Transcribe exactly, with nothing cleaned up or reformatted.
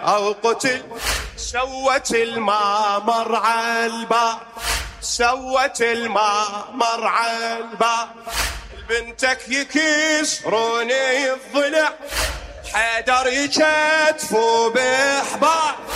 أو قتل. سوت الماء مرعى الباب، سوت الماء مرعى الباب، بنتك يكسروني الضلع، حيدر يكتفوا بإحباب.